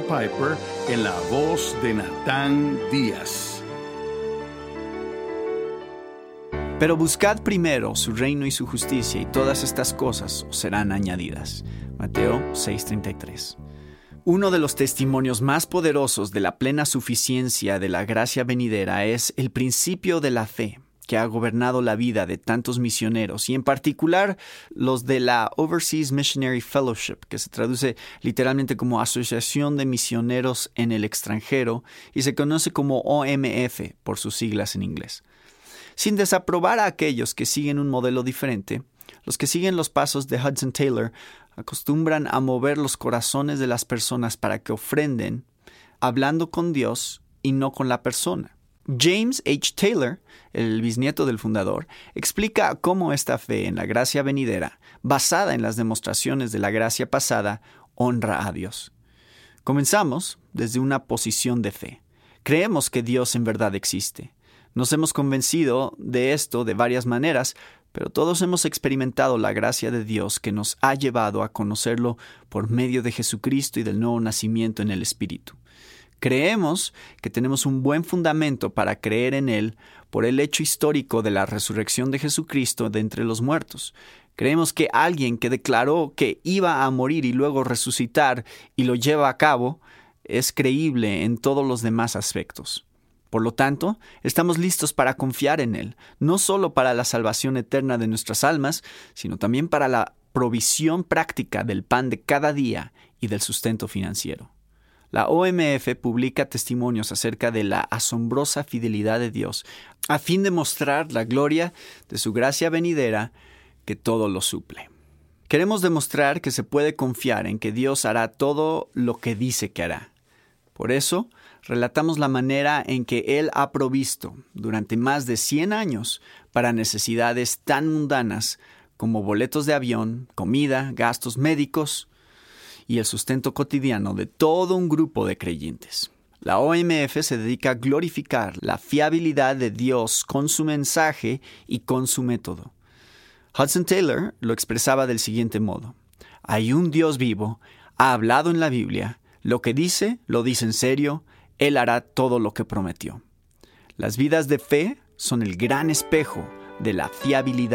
Piper en la voz de Natán Díaz. Pero buscad primero su reino y su justicia, y todas estas cosas os serán añadidas. Mateo 6:33. Uno de los testimonios más poderosos de la plena suficiencia de la gracia venidera es el principio de la fe, que ha gobernado la vida de tantos misioneros, y en particular los de la Overseas Missionary Fellowship, que se traduce literalmente como Asociación de Misioneros en el Extranjero, y se conoce como OMF por sus siglas en inglés. Sin desaprobar a aquellos que siguen un modelo diferente, los que siguen los pasos de Hudson Taylor acostumbran a mover los corazones de las personas para que ofrenden, hablando con Dios y no con la persona. James H. Taylor, el bisnieto del fundador, explica cómo esta fe en la gracia venidera, basada en las demostraciones de la gracia pasada, honra a Dios. Comenzamos desde una posición de fe. Creemos que Dios en verdad existe. Nos hemos convencido de esto de varias maneras, pero todos hemos experimentado la gracia de Dios que nos ha llevado a conocerlo por medio de Jesucristo y del nuevo nacimiento en el Espíritu. Creemos que tenemos un buen fundamento para creer en Él por el hecho histórico de la resurrección de Jesucristo de entre los muertos. Creemos que alguien que declaró que iba a morir y luego resucitar y lo lleva a cabo es creíble en todos los demás aspectos. Por lo tanto, estamos listos para confiar en Él, no solo para la salvación eterna de nuestras almas, sino también para la provisión práctica del pan de cada día y del sustento financiero. La OMF publica testimonios acerca de la asombrosa fidelidad de Dios, a fin de mostrar la gloria de su gracia venidera que todo lo suple. Queremos demostrar que se puede confiar en que Dios hará todo lo que dice que hará. Por eso, relatamos la manera en que Él ha provisto durante más de 100 años para necesidades tan mundanas como boletos de avión, comida, gastos médicos y el sustento cotidiano de todo un grupo de creyentes. La OMF se dedica a glorificar la fiabilidad de Dios con su mensaje y con su método. Hudson Taylor lo expresaba del siguiente modo: hay un Dios vivo, ha hablado en la Biblia, lo que dice, lo dice en serio, Él hará todo lo que prometió. Las vidas de fe son el gran espejo de la fiabilidad